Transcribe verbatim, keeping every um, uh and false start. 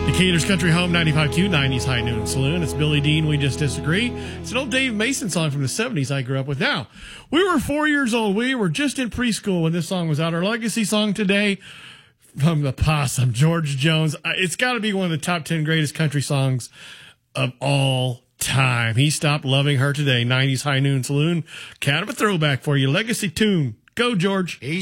Decatur's Country Home, ninety-five Q, nineties High Noon Saloon. It's Billy Dean, We Just Disagree. It's an old Dave Mason song from the seventies I grew up with. Now, we were four years old. We were just in preschool when this song was out. Our legacy song today from the Possum, George Jones. It's got to be one of the top ten greatest country songs of all time. He Stopped Loving Her Today, nineties High Noon Saloon. Kind of a throwback for you. Legacy tune. Go, George. He's